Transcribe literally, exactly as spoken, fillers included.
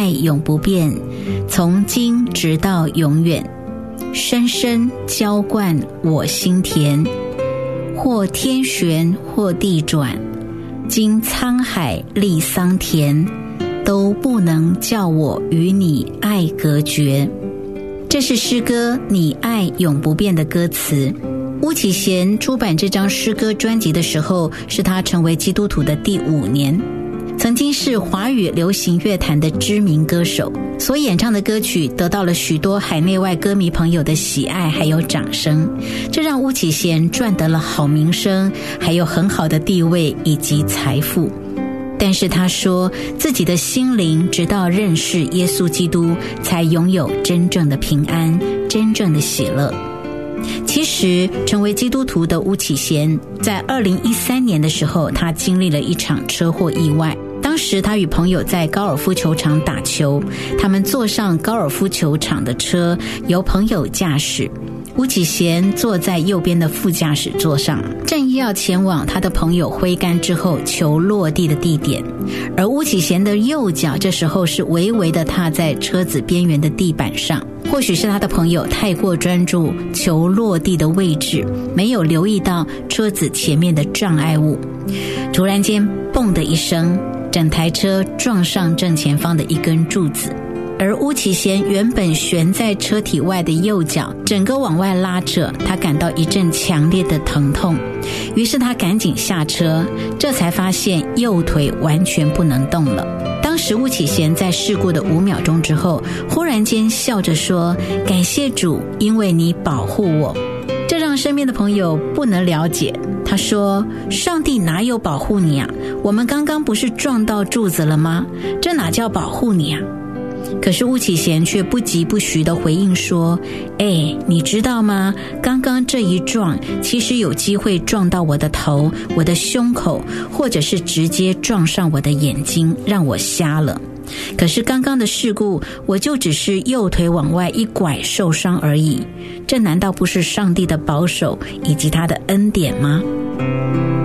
爱永不变，从今直到永远，深深浇灌我心田。或天旋或地转，经沧海历桑田，都不能叫我与你爱隔绝。这是诗歌《你爱永不变》的歌词。巫启贤出版这张诗歌专辑的时候，是他成为基督徒的第五年，曾经是华语流行乐坛的知名歌手，所演唱的歌曲得到了许多海内外歌迷朋友的喜爱还有掌声，这让巫启贤赚得了好名声，还有很好的地位以及财富。但是他说自己的心灵直到认识耶稣基督才拥有真正的平安，真正的喜乐。其实成为基督徒的巫启贤在二零一三年的时候，他经历了一场车祸意外。当时他与朋友在高尔夫球场打球，他们坐上高尔夫球场的车，由朋友驾驶，巫启贤坐在右边的副驾驶座上，正要前往他的朋友挥杆之后球落地的地点，而巫启贤的右脚这时候是微微的踏在车子边缘的地板上。或许是他的朋友太过专注球落地的位置，没有留意到车子前面的障碍物，突然间嘣的一声，整台车撞上正前方的一根柱子，而巫启贤原本悬在车体外的右脚整个往外拉扯，他感到一阵强烈的疼痛，于是他赶紧下车，这才发现右腿完全不能动了。当时巫启贤在事故的五秒钟之后，忽然间笑着说：感谢主，因为你保护我。这让身边的朋友不能了解，他说：上帝哪有保护你啊？我们刚刚不是撞到柱子了吗？这哪叫保护你啊？可是巫启贤却不疾不徐地回应说：哎，你知道吗？刚刚这一撞其实有机会撞到我的头，我的胸口，或者是直接撞上我的眼睛，让我瞎了。可是刚刚的事故，我就只是右腿往外一拐受伤而已，这难道不是上帝的保守以及他的恩典吗？